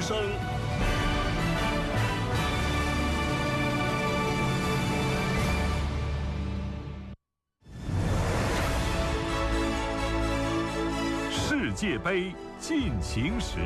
声。世界杯进行时。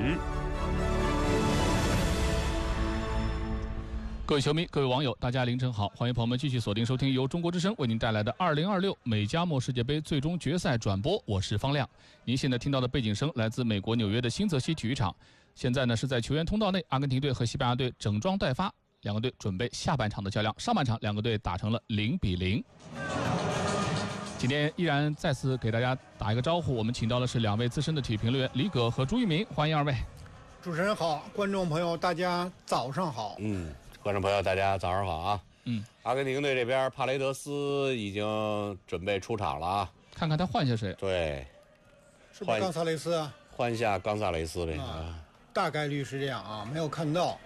各位球迷，各位网友，大家凌晨好！欢迎朋友们继续锁定收听由中国之声为您带来的2026美加墨世界杯最终决赛转播，我是方亮。您现在听到的背景声来自美国纽约的新泽西体育场，现在呢是在球员通道内，阿根廷队和西班牙队整装待发，两个队准备下半场的较量。上半场两个队打成了0-0。今天依然再次给大家打一个招呼，我们请到的是两位资深的体育评论员李葛和朱一鸣，欢迎二位。 主持人好，观众朋友大家早上好。 观众朋友大家早上好啊。阿根廷队这边帕雷德斯已经准备出场了啊， 看看他换下谁。 对， 是不是冈萨雷斯啊？ 换下冈萨雷斯这个大概率是这样啊，没有看到。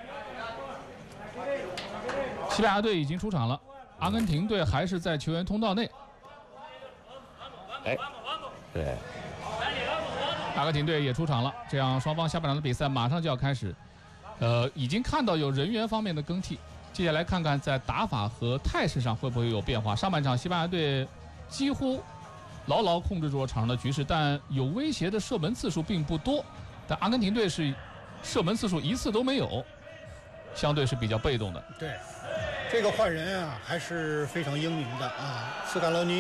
西班牙队已经出场了，阿根廷队还是在球员通道内。 对， 阿根廷队也出场了，这样双方下半场的比赛马上就要开始。已经看到有人员方面的更替，接下来看看在打法和态势上会不会有变化。上半场西班牙队几乎牢牢控制住了场上的局势，但有威胁的射门次数并不多，但阿根廷队是射门次数一次都没有，相对是比较被动的。 对，这个换人啊还是非常英明的啊，斯卡罗尼